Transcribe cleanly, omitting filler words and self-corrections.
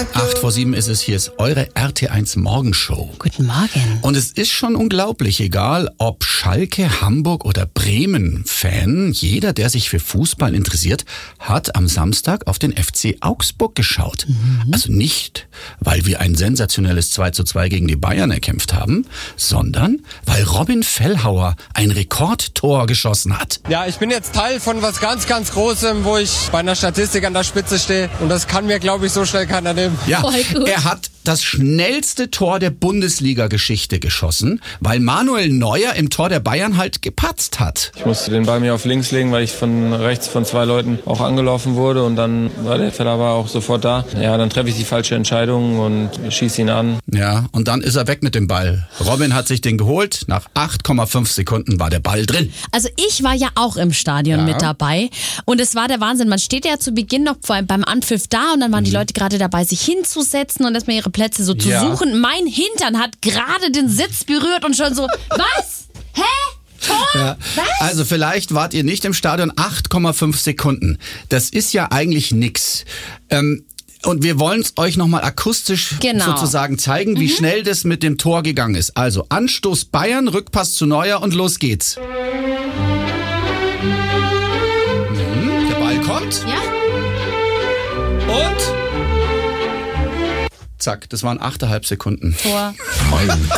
8:07 ist es, hier ist eure RT1 Morgenshow. Guten Morgen. Und es ist schon unglaublich, egal ob Schalke, Hamburg oder Bremen-Fan, jeder, der sich für Fußball interessiert, hat am Samstag auf den FC Augsburg geschaut. Also nicht, weil wir ein sensationelles 2:2 gegen die Bayern erkämpft haben, sondern weil Robin Fellhauer ein Rekordtor geschossen hat. Ja, ich bin jetzt Teil von was ganz, ganz Großem, wo ich bei einer Statistik an der Spitze stehe. Und das kann mir, glaube ich, so schnell keiner nehmen. Ja, er hat das schnellste Tor der Bundesliga-Geschichte geschossen, weil Manuel Neuer im Tor der Bayern halt gepatzt hat. Ich musste den Ball mir auf links legen, weil ich von rechts von 2 Leuten auch angelaufen wurde. Und dann war der Feller aber auch sofort da. Ja, dann treffe ich die falsche Entscheidung und schieße ihn an. Ja, und dann ist er weg mit dem Ball. Robin hat sich den geholt. Nach 8,5 Sekunden war der Ball drin. Also ich war ja auch im Stadion mit dabei und es war der Wahnsinn. Man steht ja zu Beginn noch beim Anpfiff da und dann waren die Leute gerade dabei, sich hinzusetzen und erstmal ihre Plätze so zu suchen. Mein Hintern hat gerade den Sitz berührt und schon so, was? Hä? Tor? Ja. Was? Also vielleicht wart ihr nicht im Stadion. 8,5 Sekunden. Das ist ja eigentlich nix. Und wir wollen es euch nochmal akustisch sozusagen zeigen, wie schnell das mit dem Tor gegangen ist. Also Anstoß Bayern, Rückpass zu Neuer und los geht's. Der Ball kommt. Ja? Und zack, das waren 8,5 Sekunden. Tor.